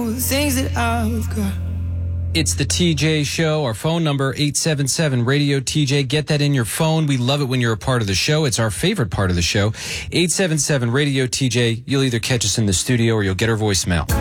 things that I've got. It's the TJ Show. Our phone number, 877-RADIO-TJ. Get that in your phone. We love it when you're a part of the show. It's our favorite part of the show. 877-RADIO-TJ. You'll either catch us in the studio or you'll get our voicemail.